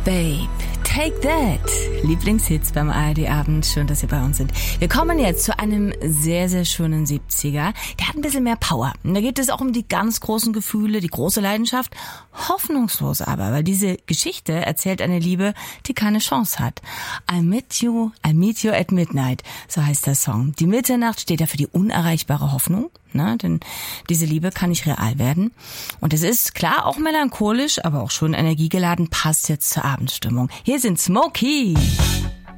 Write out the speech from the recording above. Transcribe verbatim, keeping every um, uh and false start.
Babe, Take That. Lieblingshits beim A R D-Abend. Schön, dass Sie bei uns sind. Wir kommen jetzt zu einem sehr, sehr schönen siebziger. Der hat ein bisschen mehr Power. Und da geht es auch um die ganz großen Gefühle, die große Leidenschaft. Hoffnungslos aber, weil diese Geschichte erzählt eine Liebe, die keine Chance hat. I Met You, I Meet You at Midnight. So heißt der Song. Die Mitternacht steht da für die unerreichbare Hoffnung. Ne, denn diese Liebe kann nicht real werden. Und es ist klar auch melancholisch, aber auch schon energiegeladen, passt jetzt zur Abendstimmung. Hier sind Smokey.